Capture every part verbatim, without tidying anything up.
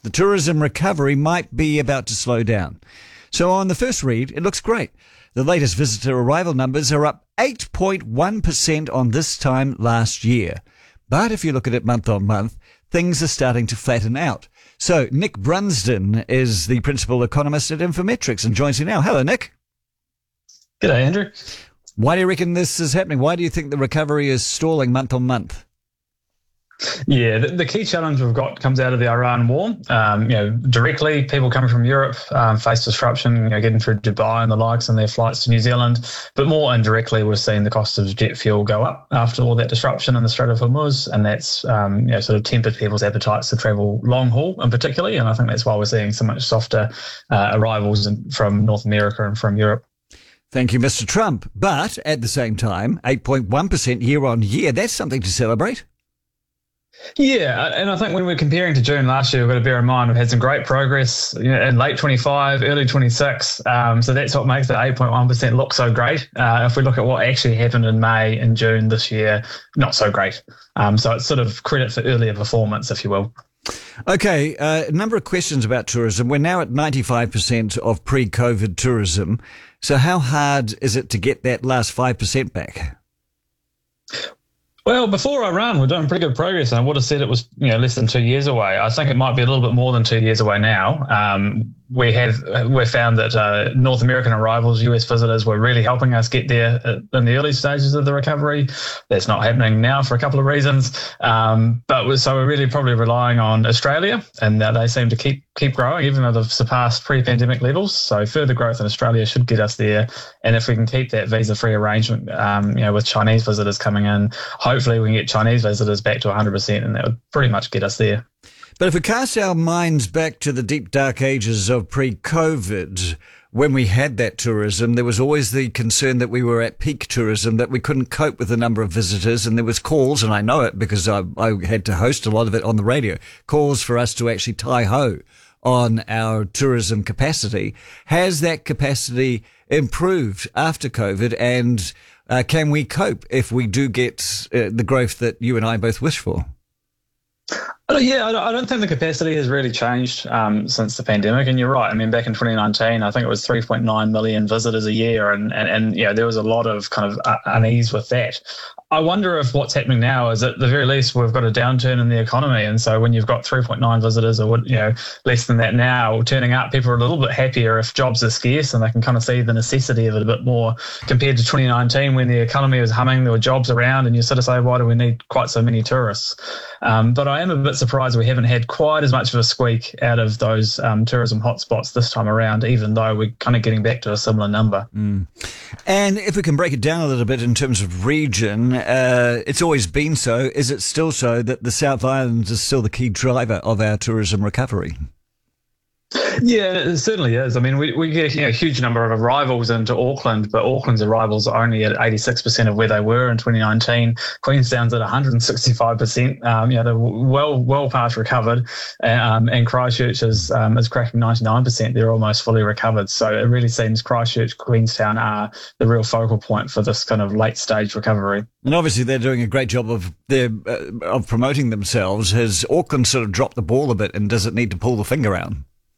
the tourism recovery might be about to slow down. So on the first read, it looks great. The latest visitor arrival numbers are up eight point one percent on this time last year. But if you look at it month on month, things are starting to flatten out. So Nick Brunsden is the principal economist at Infometrics and joins me now. Hello, Nick. G'day, Andrew. Why do you reckon this is happening? Why do you think the recovery is stalling month on month? Yeah, the, the key challenge we've got comes out of the Iran war. Um, you know, directly, people coming from Europe um, face disruption, you know, getting through Dubai and the likes and their flights to New Zealand. But more indirectly, we're seeing the cost of jet fuel go up after all that disruption in the Strait of Hormuz, and that's um, you know, sort of tempered people's appetites to travel long haul, in particularly. And I think that's why we're seeing so much softer uh, arrivals in, from North America and from Europe. Thank you, Mister Trump. But at the same time, eight point one percent year on year, that's something to celebrate. Yeah, and I think when we're comparing to June last year, we've got to bear in mind we've had some great progress, you know, in late twenty-five, early twenty-six. Um, so that's what makes that eight point one percent look so great. Uh, if we look at what actually happened in May and June this year, not so great. Um, so it's sort of credit for earlier performance, if you will. Okay, uh, a number of questions about tourism. We're now at ninety-five percent of pre-COVID tourism. So how hard is it to get that last five percent back? Well, before Iran, we're doing pretty good progress, and I would have said it was, you know, less than two years away. I think it might be a little bit more than two years away now. Um, we have we found that uh, North American arrivals, U S visitors, were really helping us get there in the early stages of the recovery. That's not happening now for a couple of reasons. Um, but we're, so we're really probably relying on Australia, and uh, they seem to keep keep growing, even though they've surpassed pre-pandemic levels. So further growth in Australia should get us there. And if we can keep that visa-free arrangement, um, you know, with Chinese visitors coming in, hopefully we can get Chinese visitors back to one hundred percent, and that would pretty much get us there. But if we cast our minds back to the deep, dark ages of pre-COVID, when we had that tourism, there was always the concern that we were at peak tourism, that we couldn't cope with the number of visitors, and there was calls, and I know it because I, I had to host a lot of it on the radio, calls for us to actually tie-ho on our tourism capacity. Has that capacity improved after COVID, and uh, can we cope if we do get uh, the growth that you and I both wish for? Yeah, I don't think the capacity has really changed um, since the pandemic. And you're right. I mean, back in twenty nineteen, I think it was three point nine million visitors a year. And, and, and you know, there was a lot of kind of unease with that. I wonder if what's happening now is at the very least we've got a downturn in the economy. And so when you've got three point nine visitors or, you know, less than that now turning up, people are a little bit happier if jobs are scarce, and they can kind of see the necessity of it a bit more compared to twenty nineteen when the economy was humming, there were jobs around, and you sort of say, why do we need quite so many tourists? Um, but I am a bit surprised we haven't had quite as much of a squeak out of those um, tourism hotspots this time around, even though we're kind of getting back to a similar number. Mm. And if we can break it down a little bit in terms of region, uh, it's always been so. Is it still so that the South Island is still the key driver of our tourism recovery? Yeah, it certainly is. I mean, we, we get you know, a huge number of arrivals into Auckland, but Auckland's arrivals are only at eighty-six percent of where they were in twenty nineteen. Queenstown's at one hundred sixty-five percent. Um, you know, they're well well past recovered, um, and Christchurch is um, is cracking ninety-nine percent. They're almost fully recovered. So it really seems Christchurch, Queenstown are the real focal point for this kind of late stage recovery. And obviously they're doing a great job of their uh, of promoting themselves. Has Auckland sort of dropped the ball a bit, and does it need to pull the finger out?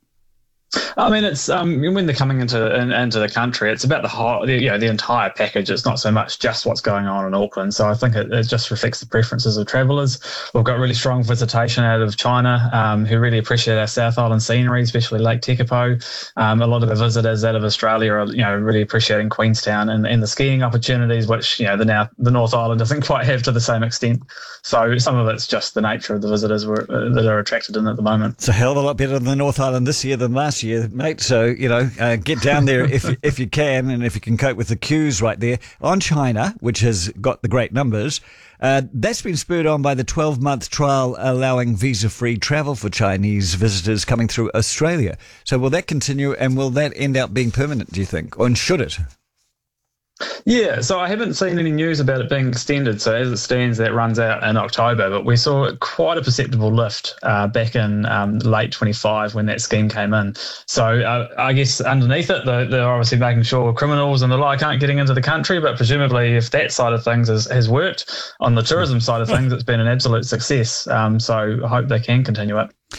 I mean, it's um, when they're coming into in, into the country, it's about the whole, you know, the entire package. It's not so much just what's going on in Auckland. So I think it, it just reflects the preferences of travellers. We've got really strong visitation out of China, um, who really appreciate our South Island scenery, especially Lake Tekapo. Um, a lot of the visitors out of Australia are, you know, really appreciating Queenstown and, and the skiing opportunities, which, you know, the now the North Island doesn't quite have to the same extent. So some of it's just the nature of the visitors we're, uh, that are attracted in at the moment. It's a hell of a lot better than the North Island this year than last year, mate. So, you know, uh, get down there if if you can, and if you can cope with the queues right there. On China, which has got the great numbers, uh, that's been spurred on by the twelve-month trial allowing visa-free travel for Chinese visitors coming through Australia. So will that continue, and will that end up being permanent, do you think? Or should it? Yeah, so I haven't seen any news about it being extended. So as it stands, that runs out in October. But we saw quite a perceptible lift uh, back in um, late twenty-five when that scheme came in. So uh, I guess underneath it, they're, they're obviously making sure criminals and the like aren't getting into the country. But presumably, if that side of things has, has worked, on the tourism side of things, it's been an absolute success. Um, so I hope they can continue it.